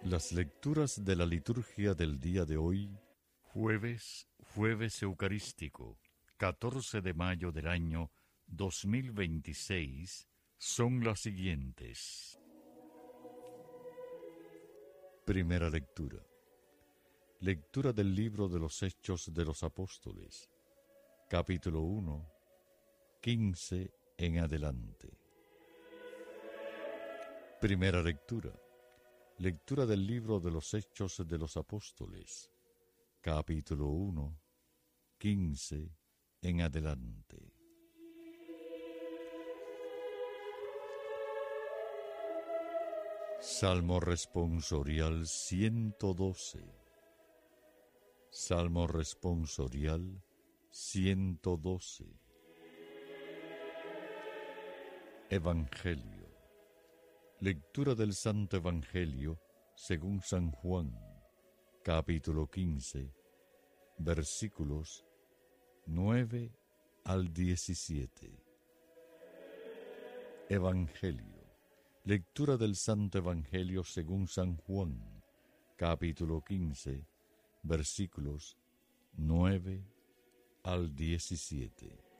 Las lecturas de la liturgia del día de hoy, jueves eucarístico, 14 de mayo del año 2026, son las siguientes. Primera lectura. Lectura del libro de los Hechos de los Apóstoles, capítulo 1, 15 en adelante. Primera lectura. Lectura del libro de los Hechos de los Apóstoles, capítulo 1, 15 en adelante. Salmo responsorial 112. Salmo responsorial 112. Evangelio. Lectura del Santo Evangelio según San Juan, capítulo 15, versículos 9 al 17. Evangelio. Lectura del Santo Evangelio según San Juan, capítulo 15, versículos 9 al 17.